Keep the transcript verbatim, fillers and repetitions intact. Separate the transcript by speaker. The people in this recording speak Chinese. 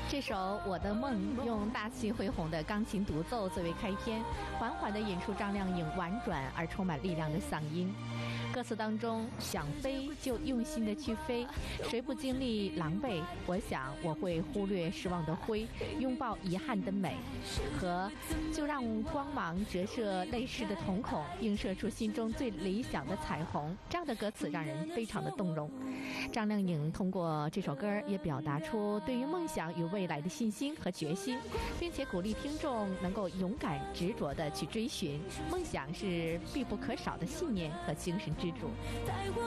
Speaker 1: 这首《我的梦》用大气恢宏的钢琴独奏作为开篇，缓缓地引出张靓颖婉转而充满力量的嗓音。歌词当中，想飞就用心的去飞，谁不经历狼狈？我想我会忽略失望的灰，拥抱遗憾的美，和就让光芒折射泪湿的瞳孔，映射出心中最理想的彩虹。这样的歌词让人非常的动容。张靓颖通过这首歌也表达出对于梦想与未来的信心和决心，并且鼓励听众能够勇敢执着地去追寻梦想，是必不可少的信念和精神支柱。